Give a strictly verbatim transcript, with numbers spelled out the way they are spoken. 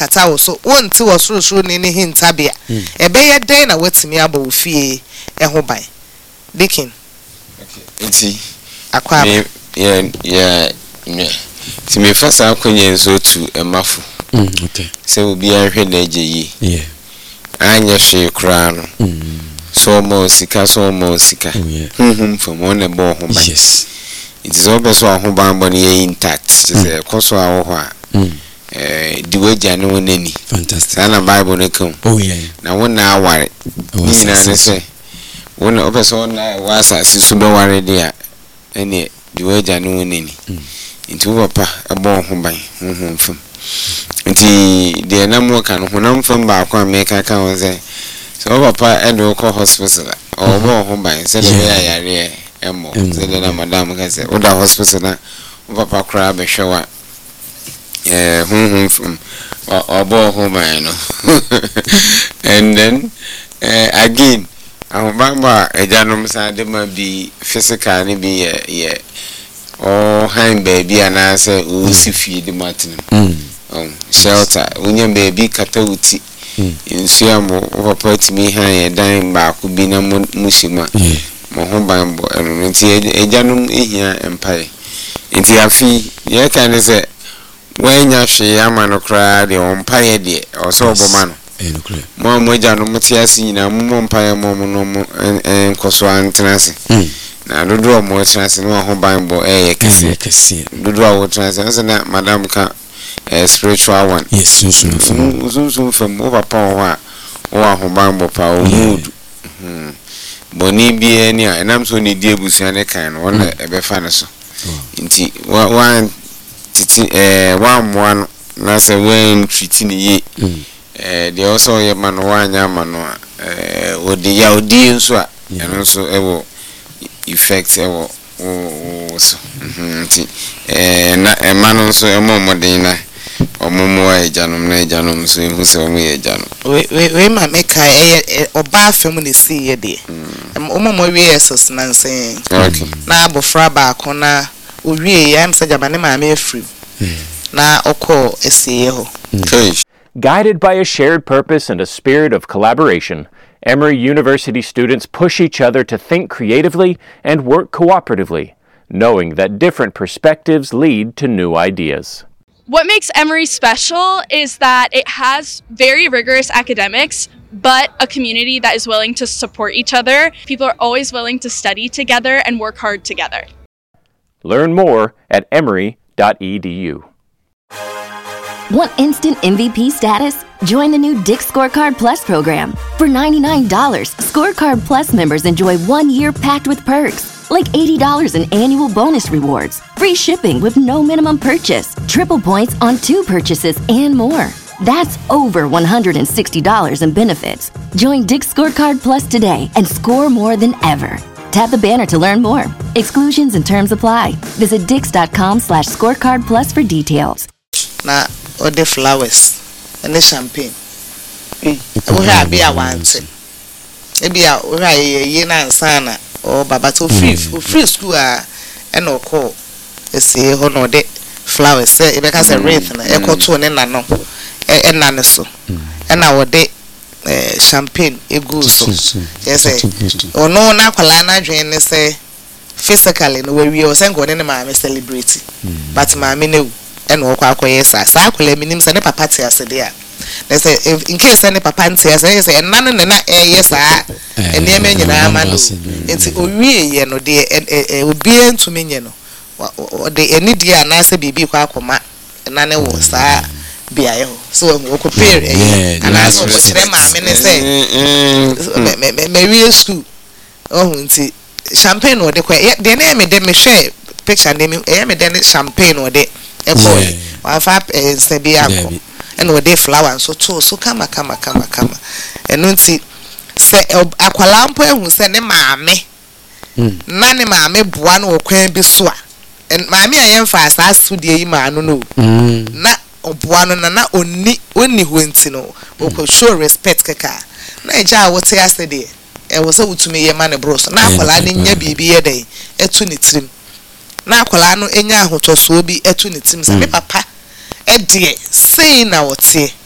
kata wo so wonti wo sorosoro ni ni hintabia ebe ye den na watimi aba wo fie eho ban dikin okay enti akwa yeah yeah yeah ti me fasa akonye nso tu emafo mm okay se obi ahwe na eje yi yeah anya hwe kura no mm so mo sika so mo sika mhm from one bo ho ban yes it is always so ho ban bon ye intact say koso awo ho a eh diweja no nani fantastic sana bible ne kan oh yeah na wona aware ni na ne say wona obeso na wasa si so be ware dia ene diweja no nani nti wo papa ebo ho ban mhm fam nti de na mo kan ho na mfam ba kwa meka kan wo say so papa edo ko hospital o bo ho ban say le ya yare emo say le na madam ka say o da hospital na papa kra be hwewa eh hum hum obo ho ban no and then uh, again ahobamba ejanom sa de ma bi physical ni bi ye ye oh han baby ana say o si fie de matin mm um shelter unya baby katawuti insu amo papa timi han ye dan ba ko bi na musima mo ho ban bo eno nti ejanom ehia empire nti afi ye kan say wenya hwe amano kra de ompaye de oso oboma no eh no kra mo moja no mutiasi nyina mo mpaye mo no mo enkoso antrase na dodo mo trase no ho bible eh kese kese dodo awo trase na madam ka eh spiritual one yes so so so so fam o papa o ha o ho bible pa o mood mhm boni bi eni a enam so ni die busia ne kan no wona ebe fa ne so nti wa titi eh one one na se when treating ye eh they also ye man wanya mano eh odi ya odi nso a eno so ewo effect ewo so nti eh na e man nso emo modin na omomo wa ejanom na ejanom so ehu se omo ye ejanom we we ma meka eh oba afem ne si ye de omomo we yesus na nsen okay na abofra ba ko na owie ya am saja bane ma me afri na oko esiye ho. Guided by a shared purpose and a spirit of collaboration, Emory University students push each other to think creatively and work cooperatively, knowing that different perspectives lead to new ideas. What makes Emory special is that it has very rigorous academics, but a community that is willing to support each other. People are always willing to study together and work hard together. Learn more at emory dot e d u. Want instant M V P status? Join the new Dick's Scorecard Plus program. For ninety-nine dollars, Scorecard Plus members enjoy one year packed with perks, like eighty dollars in annual bonus rewards, free shipping with no minimum purchase, triple points on two purchases, and more. That's over one hundred sixty dollars in benefits. Join Dick's Scorecard Plus today and score more than ever. Tap the banner to learn more. Exclusions and terms apply. Visit dix.com slash scorecard plus for details. Na ode flowers and champagne. Eh, we have be a want. E be a we ha ye na ansana o baba to free free school a e no call. E say ho no de flowers e be ka say wreath na e ko to ne na no. E na ne so. E na ode eh champagne egu so yes eh ono na kwala na dwen ne say physically no we o sen go ne ma me celebrate but ma me ne e no kwa akoye sa sa kwala minim say ne papa ti ase de a they say if in case any papa nti ase say na no ne na eh yes a ene e me nyina ma no enti owie ye no de e obi entumi nye no de eni dia na say bibi kwa akoma na ne wo sa bia so we compare and as we say ma me ne say me me me we school oh nti champagne no de kwa de na me de me share picture de me e me de champagne no de e boy wa fa say bia ko and we de flower so to so kama kama kama kama eno nti say akwala mpo ehun say ne maame na ne maame boa no kwan bi so a maame ayen fa asasu de yi ma no no na obuano na na onni onni hwenti no wo show respect kaka na eja wote ase de e wo se wutumi ye ma ne bros na akwala ne nya bibi ye dey etu ne trim na akwala no enya ahotoso bi etu ne trim se me papa e de sei na wote